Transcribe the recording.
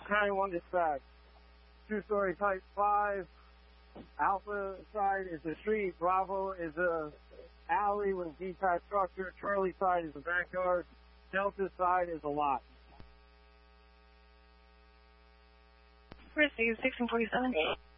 91 dispatch. Two-story type 5. Alpha side is a street. Bravo is a alley with a detached structure. Charlie side is a backyard. Delta side is a lot. Receive 1647.